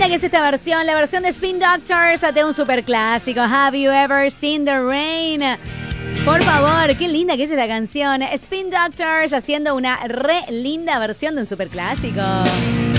que es esta versión, la versión de Spin Doctors de un superclásico. Have you ever seen the rain? Por favor, qué linda que es esta canción. Spin Doctors haciendo una re linda versión de un superclásico.